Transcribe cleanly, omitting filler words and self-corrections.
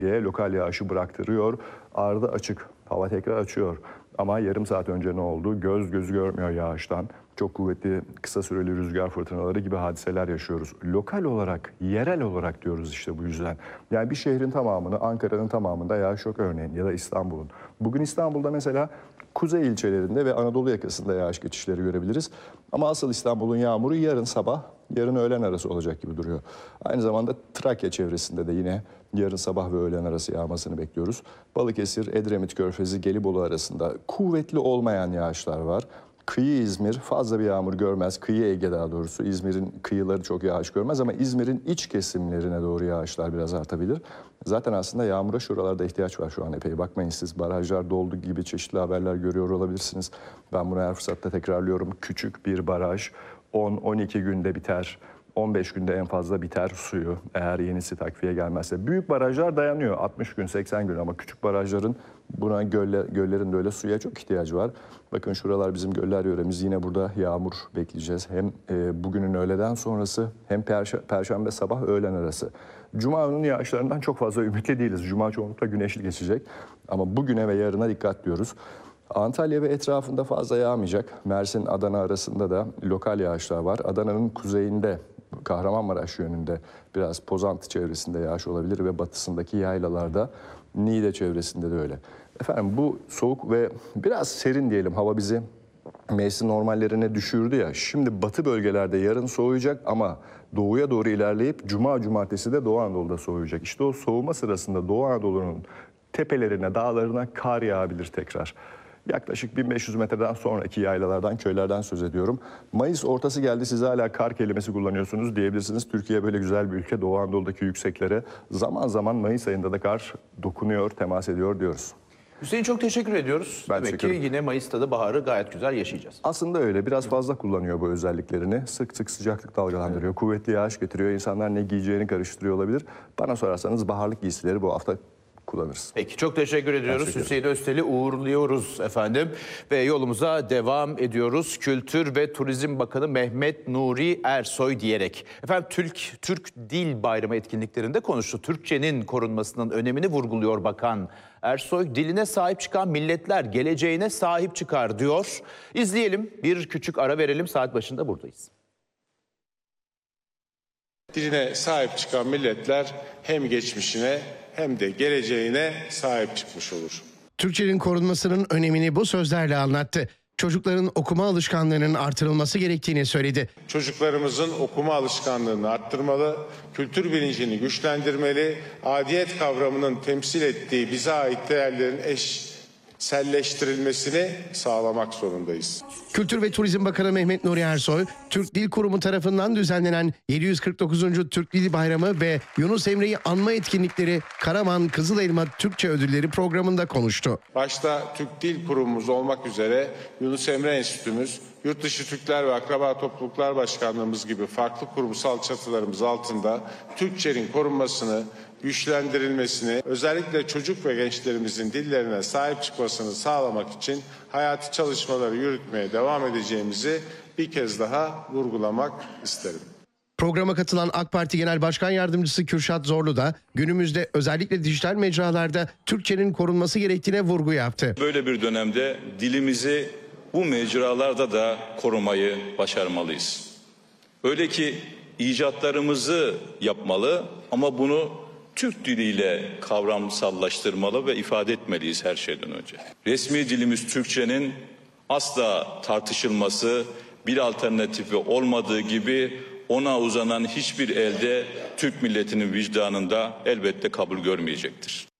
Lokal yağışı bıraktırıyor. Ardı açık. Hava tekrar açıyor. Ama yarım saat önce ne oldu? Göz gözü görmüyor yağıştan. Çok kuvvetli kısa süreli rüzgar fırtınaları gibi hadiseler yaşıyoruz. Lokal olarak, yerel olarak diyoruz işte bu yüzden. Yani bir şehrin tamamını, Ankara'nın tamamında yağış yok örneğin ya da İstanbul'un. Bugün İstanbul'da mesela kuzey ilçelerinde ve Anadolu yakasında yağış geçişleri görebiliriz. Ama asıl İstanbul'un yağmuru yarın sabah, yarın öğlen arası olacak gibi duruyor. Aynı zamanda Trakya çevresinde de yine yarın sabah ve öğlen arası yağmasını bekliyoruz. Balıkesir, Edremit Körfezi, Gelibolu arasında kuvvetli olmayan yağışlar var. Kıyı İzmir fazla bir yağmur görmez. Kıyı Ege daha doğrusu. İzmir'in kıyıları çok yağış görmez ama İzmir'in iç kesimlerine doğru yağışlar biraz artabilir. Zaten aslında yağmura şuralarda ihtiyaç var şu an epey. Bakmayın siz barajlar doldu gibi çeşitli haberler görüyor olabilirsiniz. Ben bunu her fırsatta tekrarlıyorum. Küçük bir baraj 10-12 günde biter. 15 günde en fazla biter suyu eğer yenisi takviye gelmezse. Büyük barajlar dayanıyor 60 gün 80 gün ama küçük barajların buna göllerin de öyle suya çok ihtiyacı var. Bakın şuralar bizim göller yöremiz, yine burada yağmur bekleyeceğiz. Hem bugünün öğleden sonrası hem perşembe sabah öğlen arası. Cuma günün yağışlarından çok fazla ümitli değiliz. Cuma çoğunlukla güneşli geçecek ama bugüne ve yarına dikkat diyoruz. Antalya ve etrafında fazla yağmayacak. Mersin, Adana arasında da lokal yağışlar var. Adana'nın kuzeyinde, Kahramanmaraş yönünde biraz Pozantı çevresinde yağış olabilir ve batısındaki yaylalarda Niğde çevresinde de öyle. Efendim bu soğuk ve biraz serin diyelim, hava bizi mevsim normallerine düşürdü ya. Şimdi batı bölgelerde yarın soğuyacak ama doğuya doğru ilerleyip cumartesi de Doğu Anadolu'da soğuyacak. İşte o soğuma sırasında Doğu Anadolu'nun tepelerine, dağlarına kar yağabilir tekrar. Yaklaşık 1500 metreden sonraki yaylalardan, köylerden söz ediyorum. Mayıs ortası geldi, siz hala kar kelimesi kullanıyorsunuz diyebilirsiniz. Türkiye böyle güzel bir ülke, Doğu Anadolu'daki yükseklere zaman zaman Mayıs ayında da kar dokunuyor, temas ediyor diyoruz. Hüseyin, çok teşekkür ediyoruz. Demek ki yine Mayıs'ta da baharı gayet güzel yaşayacağız. Aslında öyle. Biraz fazla kullanıyor bu özelliklerini. Sık sık sıcaklık dalgalandırıyor. Evet. Kuvvetli yağış getiriyor. İnsanlar ne giyeceğini karıştırıyor olabilir. Bana sorarsanız baharlık giysileri bu hafta kullanırız. Peki, çok teşekkür ediyoruz. Hüseyin Öztel'i uğurluyoruz efendim. Ve yolumuza devam ediyoruz. Kültür ve Turizm Bakanı Mehmet Nuri Ersoy diyerek. Efendim Türk Dil Bayramı etkinliklerinde konuştu. Türkçenin korunmasının önemini vurguluyor Bakan Ersoy. Diline sahip çıkan milletler geleceğine sahip çıkar diyor. İzleyelim, bir küçük ara verelim. Saat başında buradayız. Diline sahip çıkan milletler hem geçmişine hem de geleceğine sahip çıkmış olur. Türkçenin korunmasının önemini bu sözlerle anlattı. Çocukların okuma alışkanlığının artırılması gerektiğini söyledi. Çocuklarımızın okuma alışkanlığını arttırmalı, kültür bilincini güçlendirmeli, aidiyet kavramının temsil ettiği bize ait değerlerin eşselleştirilmesini sağlamak zorundayız. Kültür ve Turizm Bakanı Mehmet Nuri Ersoy, Türk Dil Kurumu tarafından düzenlenen 749. Türk Dil Bayramı ve Yunus Emre'yi anma etkinlikleri Karaman Kızılelma Türkçe Ödülleri programında konuştu. Başta Türk Dil Kurumumuz olmak üzere Yunus Emre Enstitümüz, Yurtdışı Türkler ve Akraba Topluluklar Başkanlığımız gibi farklı kurumsal çatılarımız altında Türkçenin korunmasını, güçlendirilmesini, özellikle çocuk ve gençlerimizin dillerine sahip çıkmasını sağlamak için hayati çalışmaları yürütmeye devam edeceğimizi bir kez daha vurgulamak isterim. Programa katılan AK Parti Genel Başkan Yardımcısı Kürşat Zorlu da günümüzde özellikle dijital mecralarda Türkçenin korunması gerektiğine vurgu yaptı. Böyle bir dönemde dilimizi bu mecralarda da korumayı başarmalıyız. Öyle ki icatlarımızı yapmalı ama bunu Türk diliyle kavramsallaştırmalı ve ifade etmeliyiz her şeyden önce. Resmi dilimiz Türkçenin asla tartışılması, bir alternatifi olmadığı gibi ona uzanan hiçbir elde Türk milletinin vicdanında elbette kabul görmeyecektir.